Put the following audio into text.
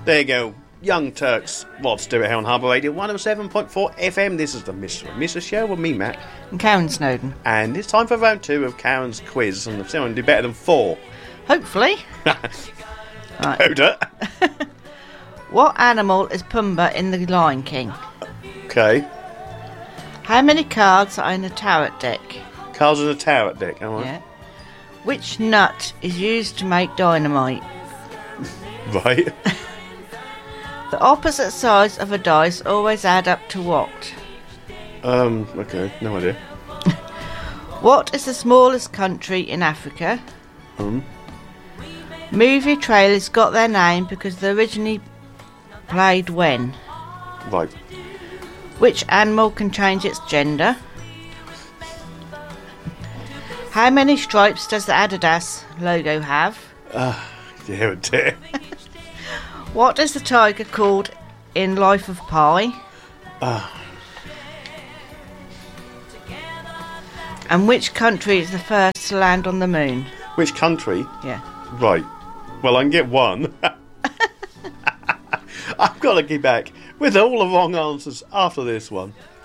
There you go. Young Turks, Rod Stewart here on Harbour Radio 107.4 FM. This is the Mr. and Mrs. Show with me, Matt. And Karen Snowden. And it's time for round 2 of Karen's quiz. And if someone do better than 4. Hopefully. Right. Hold it. What animal is Pumbaa in The Lion King? Okay. How many cards are in a tarot deck? Cards in a tarot deck, am I? Yeah. Which nut is used to make dynamite? Right. The opposite sides of a dice always add up to what? Okay, no idea. What is the smallest country in Africa? Movie trailers got their name because they originally played when? Right. Which animal can change its gender? How many stripes does the Adidas logo have? Dear, dear. What is the tiger called in Life of Pi? And which country is the first to land on the moon? Which country? Yeah. Right. Well, I can get one. I've got to get back with all the wrong answers after this one.